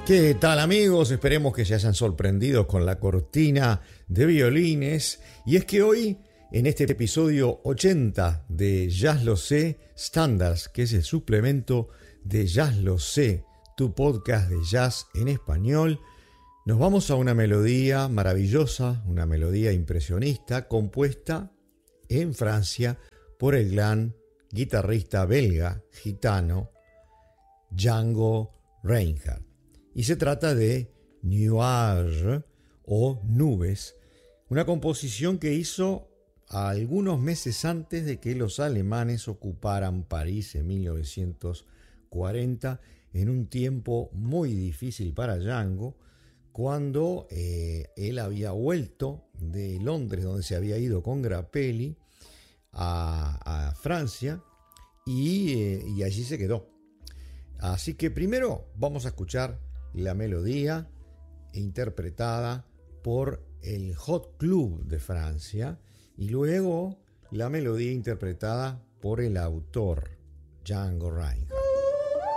¿Qué tal, amigos? Esperemos que se hayan sorprendido con la cortina de violines. Y es que hoy, en este episodio 80 de Jazz Lo Sé Standards, que es el suplemento de Jazz Lo Sé, tu podcast de jazz en español, nos vamos a una melodía maravillosa, una melodía impresionista, compuesta en Francia por el gran guitarrista belga gitano Django Reinhardt. Y se trata de Nuages o Nubes, una composición que hizo algunos meses antes de que los alemanes ocuparan París en 1940, en un tiempo muy difícil para Django, cuando él había vuelto de Londres, donde se había ido con Grappelli, a Francia, y allí se quedó. Así que primero vamos a escuchar la melodía interpretada por el Hot Club de Francia y luego la melodía interpretada por el autor Django Reinhardt.